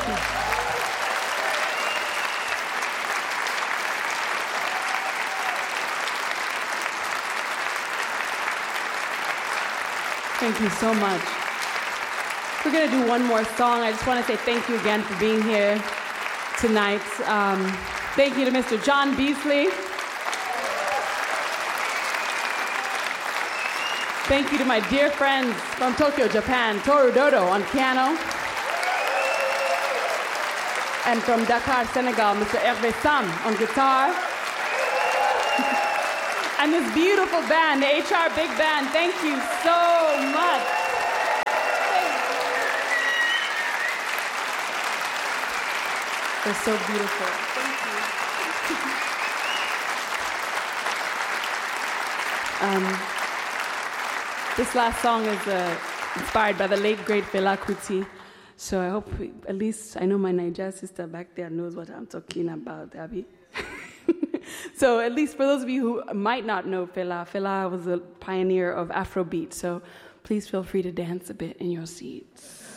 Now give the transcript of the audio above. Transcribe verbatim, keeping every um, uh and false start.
you. Thank you so much. We're going to do one more song. I just want to say thank you again for being here tonight. Um, thank you to Mister John Beasley. Thank you to my dear friends from Tokyo, Japan, Toru Dodo on piano. And from Dakar, Senegal, Mister Hervé Sam on guitar. And this beautiful band, the H R Big Band, thank you so much. They're so beautiful. Thank you. um, this last song is uh, inspired by the late, great Fela Kuti. So I hope, at least, I know my Niger sister back there knows what I'm talking about, Abby. So at least for those of you who might not know Fela, Fela was a pioneer of Afrobeat. So please feel free to dance a bit in your seats.